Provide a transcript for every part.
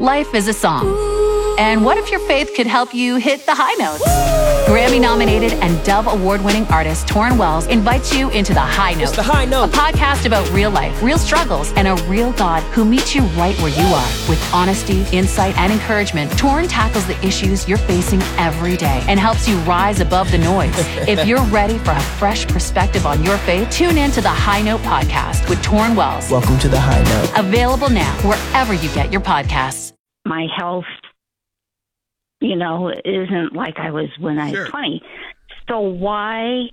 Life is a song. And what if your faith could help you hit the high notes? Grammy-nominated and Dove Award-winning artist Torrin Wells invites you into The High Note. It's The High Note. A podcast about real life, real struggles, and a real God who meets you right where you are. With honesty, insight, and encouragement, Torrin tackles the issues you're facing every day and helps you rise above the noise. If you're ready for a fresh perspective on your faith, tune in to The High Note podcast with Torrin Wells. Welcome to The High Note. Available now wherever you get your podcasts. My health, isn't like I was when I was 20. So why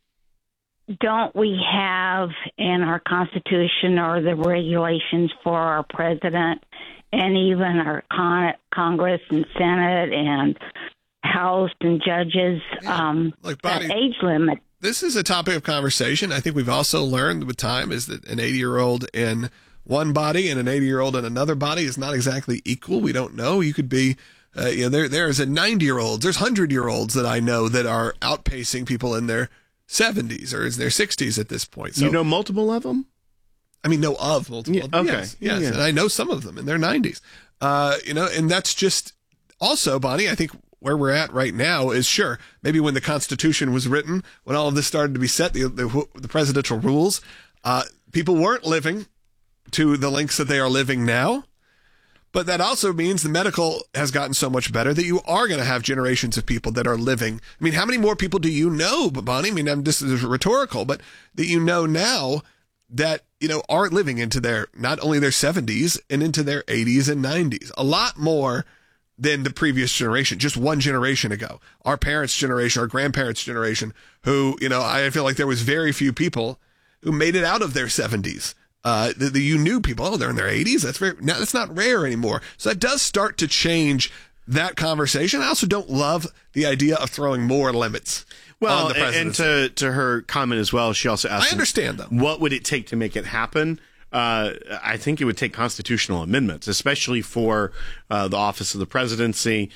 don't we have in our Constitution or the regulations for our president and even our Congress and Senate and House and judges an age limit? This is a topic of conversation. I think we've also learned with time is that an 80-year-old in one body and an 80-year-old in another body is not exactly equal. We don't know. You could be, there's a 90-year-olds, there's 100-year-olds that I know that are outpacing people in their 70s or in their 60s at this point. So, you know multiple of them? I mean, know of multiple. Yeah, okay. Yes. Yeah. And I know some of them in their 90s. And that's just also, Bonnie, I think where we're at right now is sure, maybe when the Constitution was written, when all of this started to be set, the presidential rules, people weren't living to the lengths that they are living now. But that also means the medical has gotten so much better that you are going to have generations of people that are living. I mean, how many more people do you know, Bonnie? I mean, this is rhetorical, but that you know now that, aren't living into not only their 70s and into their 80s and 90s. A lot more than the previous generation, just one generation ago. Our parents' generation, our grandparents' generation, who, I feel like there was very few people who made it out of their 70s. You knew people, they're in their 80s. That's not rare anymore. So that does start to change that conversation. I also don't love the idea of throwing more limits. Well, on the presidency. And to her comment as well, she also asked, I understand though. What would it take to make it happen? I think it would take constitutional amendments, especially for the office of the presidency.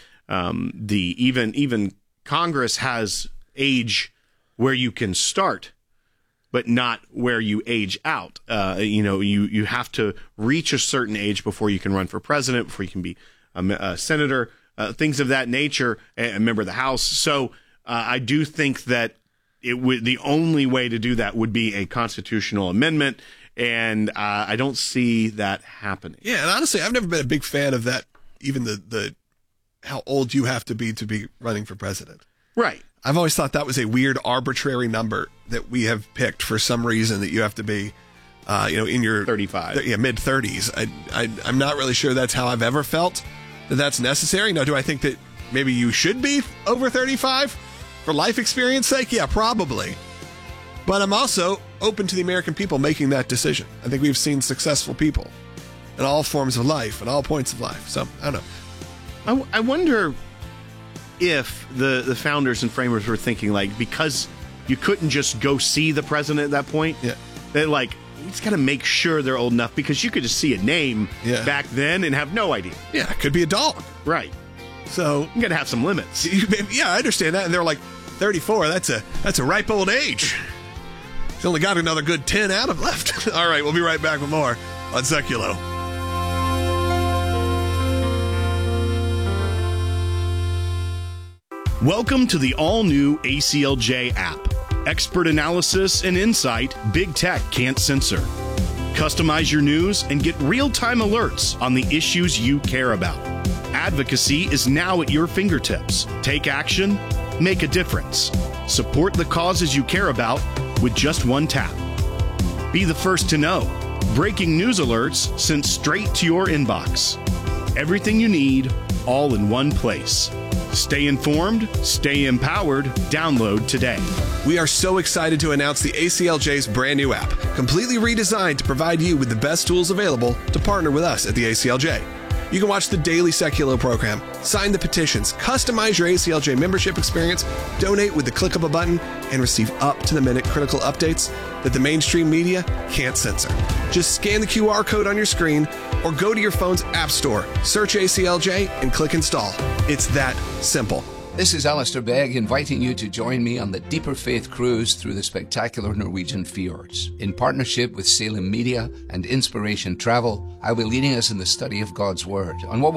Even Congress has age where you can start, but not where you age out. You have to reach a certain age before you can run for president, before you can be a senator, things of that nature, a member of the House. So I do think that the only way to do that would be a constitutional amendment, and I don't see that happening. Yeah, and honestly, I've never been a big fan of that, even the how old you have to be running for president. Right. I've always thought that was a weird, arbitrary number that we have picked for some reason that you have to be, in your 35, mid-30s. I'm not really sure that's how I've ever felt that that's necessary. Now, do I think that maybe you should be over 35 for life experience sake? Yeah, probably. But I'm also open to the American people making that decision. I think we've seen successful people in all forms of life, at all points of life. So I don't know. I wonder if the founders and framers were thinking, because you couldn't just go see the president at that point, they're like, we just got to make sure they're old enough, because you could just see a name back then and have no idea. Yeah, it could be a dog. Right. So you got to have some limits. Yeah, I understand that. And they're like, 34, that's a ripe old age. He's only got another good 10 out of left. All right, we'll be right back with more on Seculo. Welcome to the all-new ACLJ app. Expert analysis and insight big tech can't censor. Customize your news and get real-time alerts on the issues you care about. Advocacy is now at your fingertips. Take action, make a difference. Support the causes you care about with just one tap. Be the first to know. Breaking news alerts sent straight to your inbox. Everything you need, all in one place. Stay informed, stay empowered. Download today. We are so excited to announce the ACLJ's brand new app, completely redesigned to provide you with the best tools available to partner with us at the ACLJ. You can watch the daily Seculo program, sign the petitions, customize your ACLJ membership experience, donate with the click of a button, and receive up-to-the-minute critical updates that the mainstream media can't censor. Just scan the QR code on your screen or go to your phone's app store, search ACLJ, and click install. It's that simple. This is Alistair Begg inviting you to join me on the Deeper Faith cruise through the spectacular Norwegian fjords. In partnership with Salem Media and Inspiration Travel, I'll be leading us in the study of God's Word on what